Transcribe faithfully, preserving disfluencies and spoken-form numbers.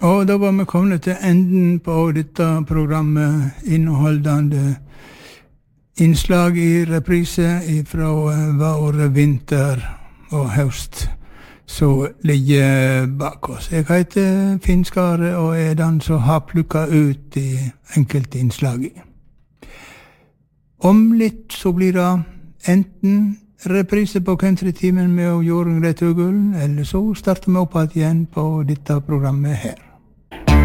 Og da var vi kommet til enden på dette programmet, inneholdende innslag i reprise fra vår vinter og høst, så ligger bak oss. Jeg heter Finn Skare, og er den som har plukket ut de enkelte innslagene. Om litt så blir det enten reprise på countrytimen med Jorunn Grethugul, eller så starter vi opp igjen på dette programmet her.